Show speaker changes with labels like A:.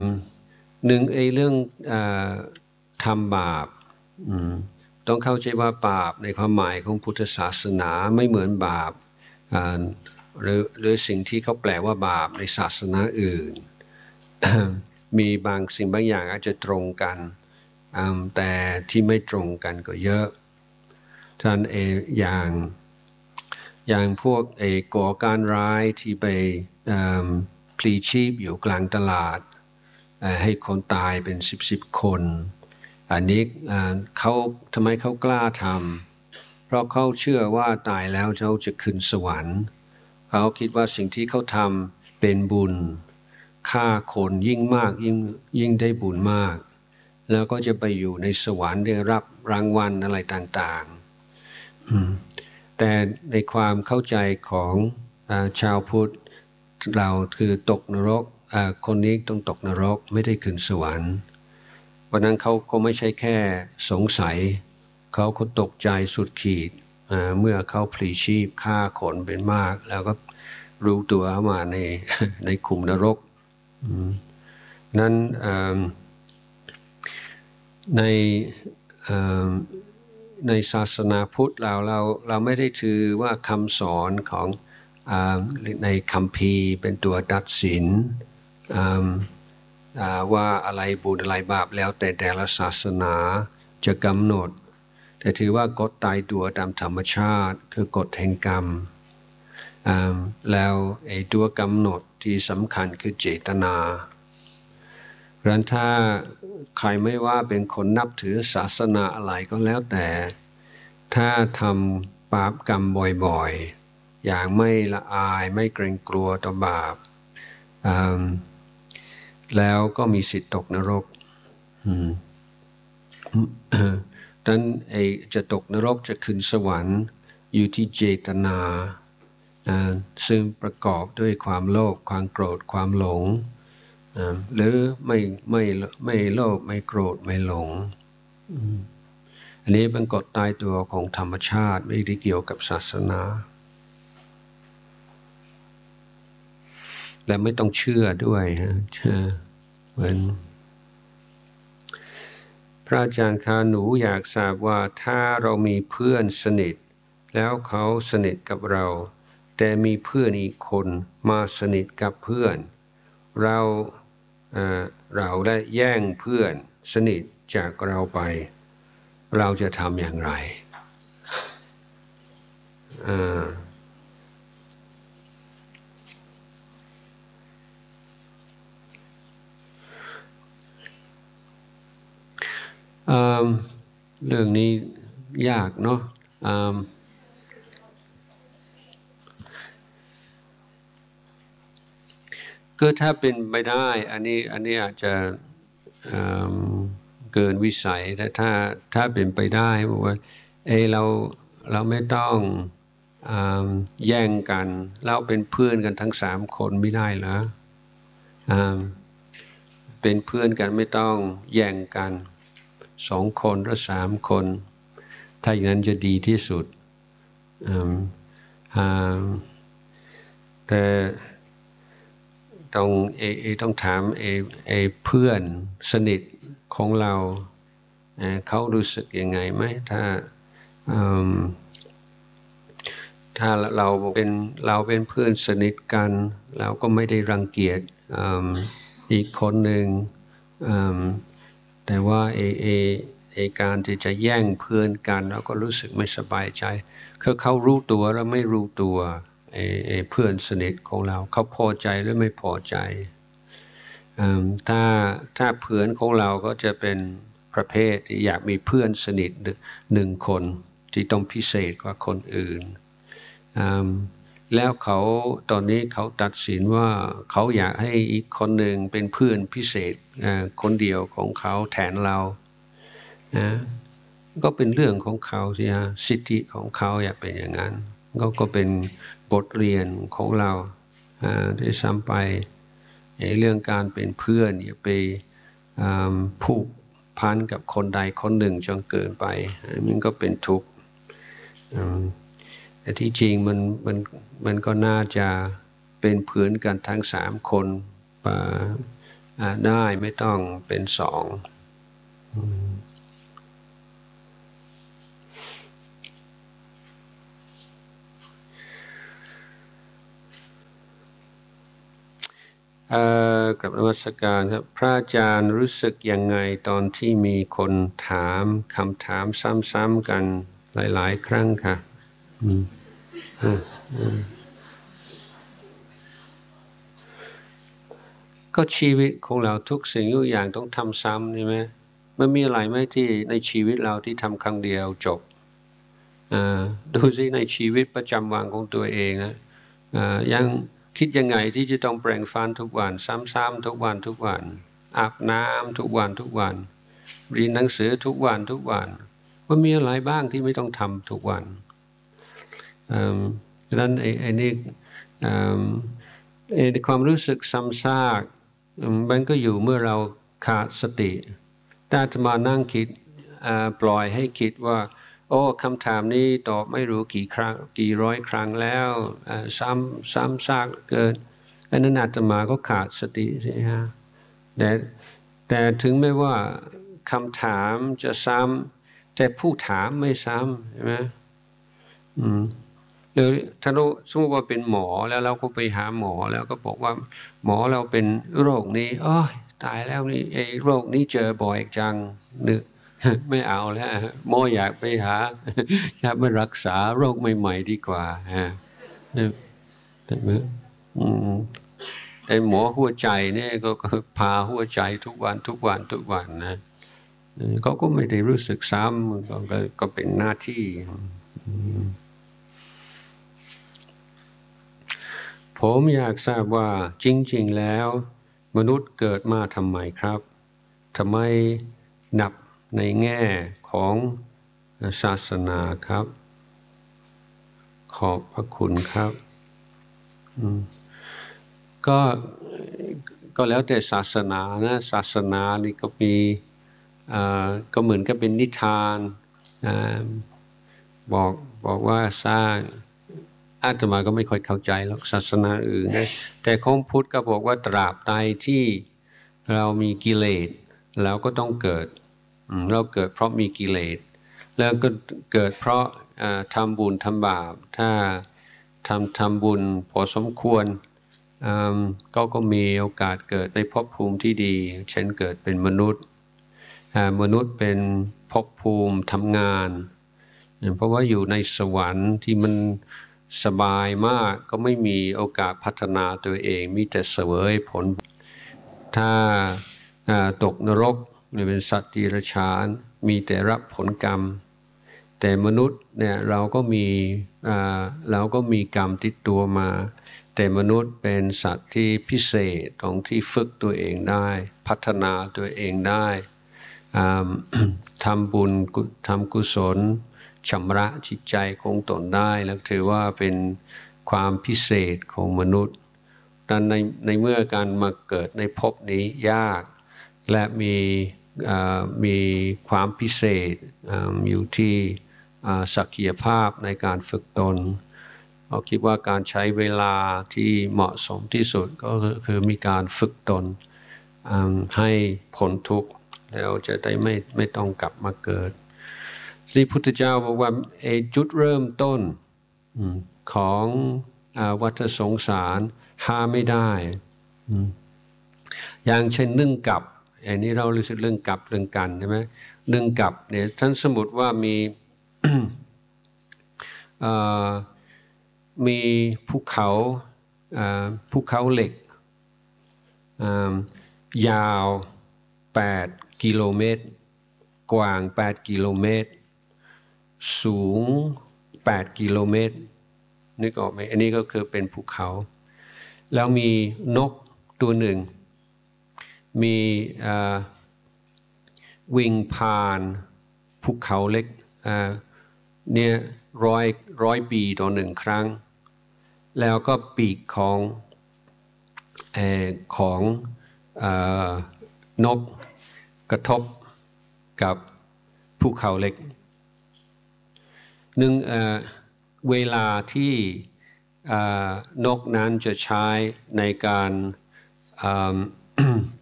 A: หนึ่งเรื่องทำบาปต้องเข้าใจว่าบาปในความหมายของพุทธศาสนาไม่เหมือนบาปหรือสิ่งที่เขาแปลว่าบาปในศาสนาอื่น มีบางสิ่งบางอย่างอาจจะตรงกันแต่ที่ไม่ตรงกันก็เยอะท่านอย่างพวกก่อการร้ายที่ไปพลีชีพอยู่กลางตลาดให้คนตายเป็นสิบคนอันนี้เขาทำไมเขากล้าทำเพราะเขาเชื่อว่าตายแล้วเขาจะขึ้นสวรรค์เขาคิดว่าสิ่งที่เขาทำเป็นบุญฆ่าคนยิ่งมากยิ่งได้บุญมากแล้วก็จะไปอยู่ในสวรรค์ได้รับรางวัลอะไรต่างๆแต่ในความเข้าใจของชาวพุทธเราคือตกนรกคนนี้ต้องตกนรกไม่ได้ขึ้นสวรรค์เพราะนั้นเขาก็ไม่ใช่แค่สงสัยเขาก็ตกใจสุดขีดเมื่อเขาพลีชีพฆ่าคนเป็นมากแล้วก็รู้ตัวมาในขุมนรกนั้นในศาสนาพุทธเราไม่ได้ถือว่าคำสอนของในคัมภีร์เป็นตัวตัดสินว่าอะไรบุญอะไรบาปแล้วแต่ละศาสนาจะกำหนดแต่ถือว่ากฎตายตัวตามธรรมชาติคือกฎแห่งกรรมแล้วตัวกำหนดที่สำคัญคือเจตนาเพราะฉะนั้นถ้าใครไม่ว่าเป็นคนนับถือศาสนาอะไรก็แล้วแต่ถ้าทำบาปกรรมบ่อยๆอย่างไม่ละอายไม่เกรงกลัวต่อบาปแล้วก็มีสิทธิตกนรกดังนั้นจะตกนรกจะขึ้นสวรรค์อยู่ที่เจตนาซึ่งประกอบด้วยความโลภความโกรธความหลงหรือไม่โลภไม่โกรธไม่หลงอันนี้เป็นกฎตายตัวของธรรมชาติไม่ได้เกี่ยวกับศาสนาและไม่ต้องเชื่อด้วยเหมือนพระอาจารย์คะหนูอยากทราบว่าถ้าเรามีเพื่อนสนิทแล้วเขาสนิทกับเราแต่มีเพื่อนอีกคนมาสนิทกับเพื่อนเราได้แย่งเพื่อนสนิทจากเราไปเราจะทำอย่างไรเรื่องนี้ยากเนาะก็ถ้าเป็นไปได้อันนี้อาจจะเกินวิสัยแต่ถ้าเป็นไปได้บอกว่าเราไม่ต้องแย่งกันเราเป็นเพื่อนกันทั้ง3 คนไม่ได้เหรอเป็นเพื่อนกันไม่ต้องแย่งกัน2 คนหรือ3 คนถ้าอย่างนั้นจะดีที่สุดแต่ต้องถามเพื่อนสนิทของเราเขารู้สึกยังไงไหมถ้าเราเป็นเพื่อนสนิทกันเราก็ไม่ได้รังเกียจอีกคนหนึ่งแต่ว่าการที่จะแย่งเพื่อนกันเราก็รู้สึกไม่สบายใจเขารู้ตัวแล้วไม่รู้ตัวเพื่อนสนิทของเราเขาพอใจหรือไม่พอใจถ้าเพื่อนของเราก็จะเป็นประเภทที่อยากมีเพื่อนสนิท1 คนที่ต้องพิเศษกว่าคนอื่นแล้วตอนนี้เขาตัดสินว่าเขาอยากให้อีกคนหนึ่งเป็นเพื่อนพิเศษคนเดียวของเขาแทนเราก็เป็นเรื่องของเขาสิฮะสิทธิของเขาอยากเป็นอย่างนั้นก็เป็นบทเรียนของเราที่ซ้ำไปเรื่องการเป็นเพื่อนอย่าไปผูกพันกับคนใดคนหนึ่งจนเกินไปมันก็เป็นทุกข์แต่ที่จริงมันก็น่าจะเป็นเพื่อนกันทั้ง3 คนได้ไม่ต้องเป็นสองกับนมัสการครับพระอาจารย์รู้สึกยังไงตอนที่มีคนถามคำถามซ้ำๆกันหลายๆครั้งค่ะก็ชีวิตของเราทุกสิ่งทุกอย่างต้องทำซ้ำใช่ไหมมันมีอะไรไหมที่ในชีวิตเราที่ทำครั้งเดียวจบดูสิในชีวิตประจำวันของตัวเองนะยังคิดยังไงที่จะต้องแปรงฟันทุกวันซ้ำๆทุกวันอาบน้ำทุกวันเรียนหนังสือทุกวันว่ามีอะไรบ้างที่ไม่ต้องทำทุกวันดังนั้นไอ้นี่ความรู้สึกซ้ำซากมันก็อยู่เมื่อเราขาดสติถ้าจะมานั่งคิดปล่อยให้คิดว่าโอ้คำถามนี้ตอบไม่รู้กี่ครั้งกี่ร้อยครั้งแล้วซ้ำซากเกินอันนั้นอาตมาก็ขาดสติใช่ไหมฮะแต่ถึงไม่ว่าคำถามจะซ้ำแต่ผู้ถามไม่ซ้ำใช่ไหมหรือถ้าเราสมมติว่าเป็นหมอแล้วเราก็ไปหาหมอแล้วก็บอกว่าหมอเราเป็นโรคนี้อ๋อตายแล้วนี่ไอ้โรคนี้เจอบ่อยจังนึกไม่เอาแล้วหมออยากไปหาอยากมารักษาโรคใหม่ๆดีกว่าใช่ไหมไอ้หมอหัวใจเนี่ยก็พาหัวใจทุกวันนะเขาก็ไม่ได้รู้สึกซ้ำก็เป็นหน้าที่ผมอยากทราบว่าจริงๆแล้วมนุษย์เกิดมาทำไมครับทำไมนับในแง่ของศาสนาครับขอบพระคุณครับก็แล้วแต่ศาสนานะศาสนานี่ก็มีก็เหมือนกับเป็นนิทานบอกว่าสร้างอาตมาก็ไม่ค่อยเข้าใจหรอกศาสนาอื่นนะแต่ของพุทธก็บอกว่าตราบใดที่เรามีกิเลสเราก็ต้องเกิดเราเกิดเพราะมีกิเลสแล้วก็เกิดเพราะทำบุญทำบาปถ้าทำบุญพอสมควรก็มีโอกาสเกิดในภพภูมิที่ดีเช่นเกิดเป็นมนุษย์เป็นภพภูมิทำงานเพราะว่าอยู่ในสวรรค์ที่มันสบายมากก็ไม่มีโอกาสพัฒนาตัวเองมีแต่เสวยผลถ้าตกนรกเป็นสัตว์ดิรัจฉานมีแต่รับผลกรรมแต่มนุษย์เนี่ยเราก็มีกรรมติดตัวมาแต่มนุษย์เป็นสัตว์ที่พิเศษตรงที่ฝึกตัวเองได้พัฒนาตัวเองได้ทำบุญทำกุศลชำระจิตใจของตนได้แล้วถือว่าเป็นความพิเศษของมนุษย์ดังในเมื่อการมาเกิดในภพนี้ยากและมีความพิเศษอยู่ที่ศักยภาพในการฝึกตนเราคิดว่าการใช้เวลาที่เหมาะสมที่สุดก็คือมีการฝึกตนให้พ้นทุกข์แล้วจะได้ไม่ต้องกลับมาเกิดที่พุทธเจ้าบอกว่าจุดเริ่มต้นของวัฏสงสารหาไม่ได้อย่างเช่นนึ่งกับอันนี้เรารู้สึกเรื่องกับเรื่องกันใช่ไหมนึ่งกับเนี่ยท่านสมมติว่ามีภูเขาเหล็กยาว8 กิโลเมตรกว้าง8 กิโลเมตรสูง8 กิโลเมตรนึกออกไหมอันนี้ก็คือเป็นภูเขาแล้วมีนกตัวหนึ่งมีวิ่งผ่านภูเขาเล็กเนี่ยร้อยปีต่อหนึ่งครั้งแล้วก็ปีกของนกกระทบกับภูเขาเล็กหนึ่งเวลาที่นกนั้นจะใช้ในการ